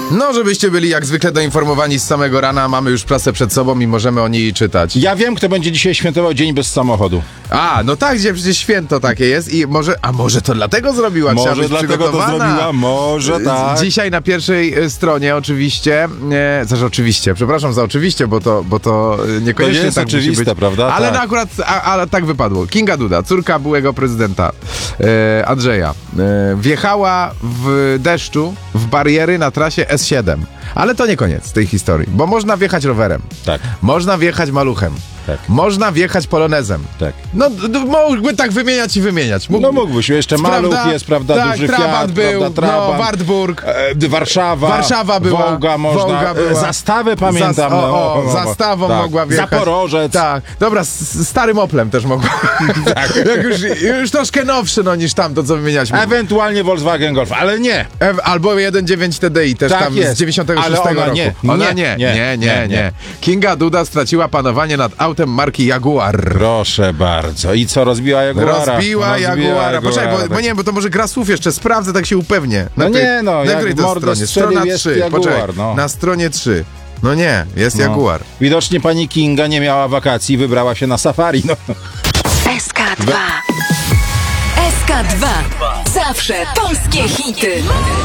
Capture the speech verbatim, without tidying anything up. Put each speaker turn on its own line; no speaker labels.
No, żebyście byli jak zwykle doinformowani z samego rana, mamy już prasę przed sobą i możemy o niej czytać.
Ja wiem, kto będzie dzisiaj świętował dzień bez samochodu.
A, no tak, gdzie przecież święto takie jest i może, a może to dlatego zrobiła, chciała
Może
być
dlatego to
przygotowana.
zrobiła, może tak.
Dzisiaj na pierwszej e, stronie oczywiście, e, znaczy oczywiście, przepraszam za oczywiście, bo to, bo to e, niekoniecznie
To jest
tak musi
oczywiste,
być.
prawda?
Ale
Tak.
no akurat, a, ale tak wypadło. Kinga Duda, córka byłego prezydenta e, Andrzeja, e, wjechała w deszczu w bariery na trasie S siedem. Ale to nie koniec tej historii, bo można wjechać rowerem,
Tak,
można wjechać maluchem,
tak,
można wjechać polonezem.
tak.
No, d- d- mógłby tak wymieniać i wymieniać. Mógłby.
No mógłbyś, jeszcze Maluch jest, prawda,
tak,
duży
Trabant
Fiat,
był,
prawda, Trabant.
no, Wartburg.
E, Warszawa,
Warszawa była.
Wołga można,
Wołga była.
E, Zastawę pamiętam.
Zas- o, o,
no, no, no,
zastawą
tak.
mogła wjechać.
Zaporożec.
Tak, dobra, z starym Oplem też mogła.
Tak.
Jak już, już troszkę nowszy, no, niż tamto, co wymienialiśmy.
Ewentualnie Volkswagen Golf, ale nie.
E, albo jeden dziewięć T D I, też
Tak
tam
jest.
z dziewięćdziesiątego szóstego
Ale ona
roku.
nie.
Ona
Nie,
nie,
nie,
nie, nie,
nie,
nie.
nie.
Kinga Duda straciła panowanie nad autem marki Jaguar.
Proszę bardzo. I co, rozbiła Jaguara?
Rozbiła Jaguara. Poczekaj, bo, bo
tak.
nie, bo to może gra słów jeszcze sprawdzę, tak się upewnię.
No
Najpierw-
nie, no,
na
jak
której to
mordę
stronie?
strzelił,
Strona
jest
trzy.
Jaguar,
Poczekaj,
no.
na stronie trzy. No nie, jest
No.
Jaguar.
Widocznie pani Kinga nie miała wakacji, wybrała się na safari. No.
S K dwa. S K dwa. Zawsze polskie hity.